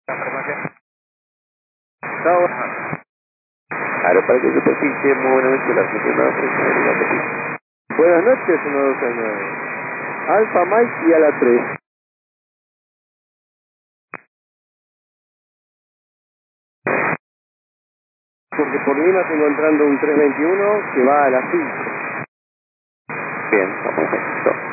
Chao. Claro, para que superficie muy buenamente la funcionada presión. Buenas noches, 1229. Alfa Mike y a la 3. Porque por Lima estoy encontrando un 321 que va a las 5. Bien, vamos a esto.